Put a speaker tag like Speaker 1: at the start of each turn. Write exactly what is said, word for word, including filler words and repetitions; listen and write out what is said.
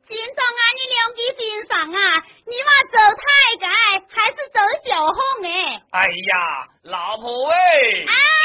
Speaker 1: 金总啊，你两记金上啊，你话走太改还是走小红哎？
Speaker 2: 哎呀，老婆喂！
Speaker 1: 啊！